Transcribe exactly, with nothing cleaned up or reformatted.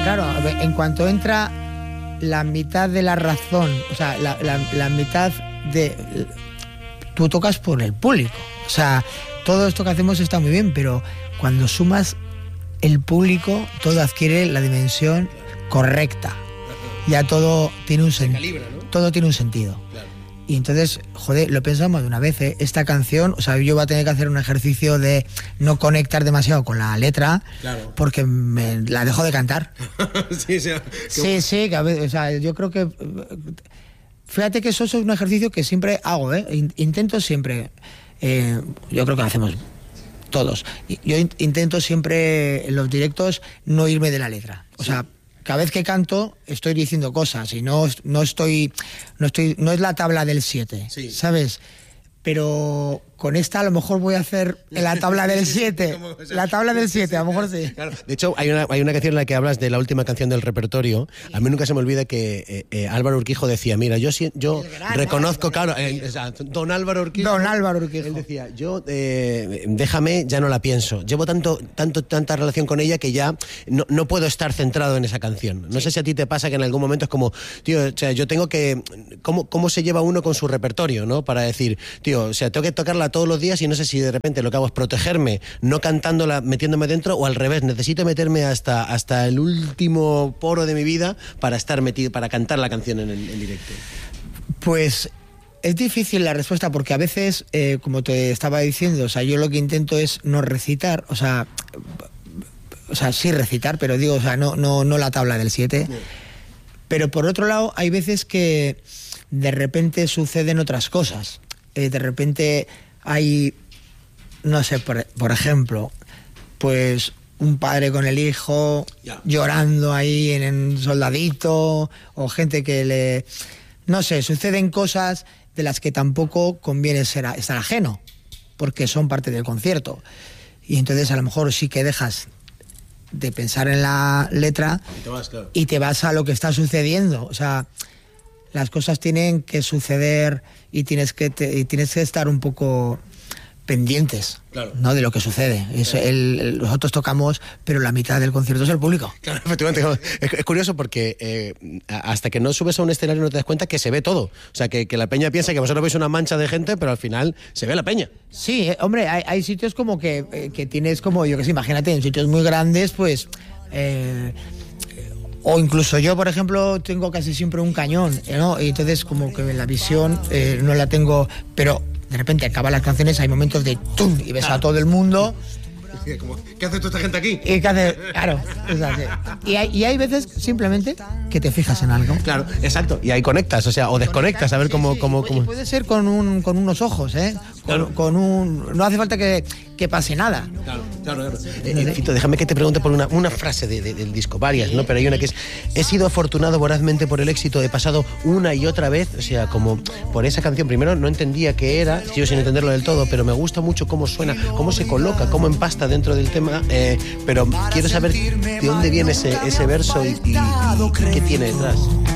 claro, en cuanto entra la mitad de la razón, o sea, la, la, la mitad de... Tú tocas por el público. O sea, todo esto que hacemos está muy bien, pero cuando sumas el público, todo adquiere la dimensión correcta. Ya todo tiene un sentido. ¿No? Todo tiene un sentido. Claro. Y entonces, joder, lo pensamos de una vez, ¿eh? Esta canción, o sea, yo voy a tener que hacer un ejercicio de no conectar demasiado con la letra, claro, porque me la dejo de cantar. sí, sí, sí, sí, que a veces, o sea, yo creo que... Fíjate que eso es un ejercicio que siempre hago, ¿eh? Intento siempre, eh, yo creo que lo hacemos todos, yo intento siempre en los directos no irme de la letra, o sea... Cada vez que canto estoy diciendo cosas y no, no estoy, no estoy, no es la tabla del siete, sí, ¿sabes? Pero con esta a lo mejor voy a hacer la tabla del siete. La tabla del siete, a lo mejor sí. Claro. De hecho, hay una, hay una canción en la que hablas de la última canción del repertorio. A mí nunca se me olvida que eh, eh, Álvaro Urquijo decía, mira, yo, yo reconozco, claro, eh, o sea, don Álvaro Urquijo. Don Álvaro Urquijo. Él decía, yo, eh, déjame, ya no la pienso. Llevo tanto, tanto, tanta relación con ella que ya no, no puedo estar centrado en esa canción. No sí. sé si a ti te pasa que en algún momento es como, tío, o sea, yo tengo que... ¿Cómo, cómo se lleva uno con su repertorio, no? Para decir, tío, o sea, tengo que tocarla todos los días y no sé si de repente lo que hago es protegerme, no cantándola, metiéndome dentro, o al revés, necesito meterme hasta, hasta el último poro de mi vida para estar metido, para cantar la canción en, el, en directo. Pues es difícil la respuesta porque a veces, eh, como te estaba diciendo, o sea, yo lo que intento es no recitar, o sea, o sea, sí recitar, pero digo, o sea, no, no, no la tabla del siete. Sí. Pero por otro lado, hay veces que de repente suceden otras cosas. Eh, de repente hay, no sé, por, por ejemplo, pues un padre con el hijo yeah. llorando ahí en un soldadito, o gente que le... No sé, suceden cosas de las que tampoco conviene ser a, estar ajeno, porque son parte del concierto. Y entonces a lo mejor sí que dejas de pensar en la letra y te vas, claro. y te vas a lo que está sucediendo. O sea, las cosas tienen que suceder y tienes que, te, y tienes que estar un poco pendientes, claro, ¿no? De lo que sucede. Es claro. el, el, nosotros tocamos, pero la mitad del concierto es el público. Claro, efectivamente. Es, es curioso porque eh, hasta que no subes a un escenario no te das cuenta que se ve todo. O sea, que, que la peña piensa que vosotros veis una mancha de gente, pero al final se ve la peña. Sí, eh, hombre, hay, hay sitios como que, eh, que tienes como, yo que sé, imagínate, en sitios muy grandes, pues... Eh, o incluso yo, por ejemplo, tengo casi siempre un cañón, ¿no? Y entonces como que la visión eh, no la tengo... Pero de repente acaban las canciones, hay momentos de ¡tum! Y ves ah. a todo el mundo... Como, ¿qué hace toda esta gente aquí? Y qué hace, claro, es así. Y hay, y hay veces simplemente que te fijas en algo. Claro, exacto. Y ahí conectas, o sea, o desconectas, a ver cómo... Sí, cómo, sí. cómo... Puede ser con un con unos ojos, ¿eh? Con, claro. con un... No hace falta que, que pase nada. Claro, claro, claro. Eh, Fito, déjame que te pregunte por una, una frase de, de, del disco, varias, ¿no? Pero hay una que es, he sido afortunado vorazmente por el éxito, he pasado una y otra vez, o sea, como por esa canción, primero no entendía qué era, sigo sin entenderlo del todo, pero me gusta mucho cómo suena, cómo se coloca, cómo empasta dentro del tema, eh, pero quiero saber de dónde viene ese, ese verso y, y, y qué tiene detrás.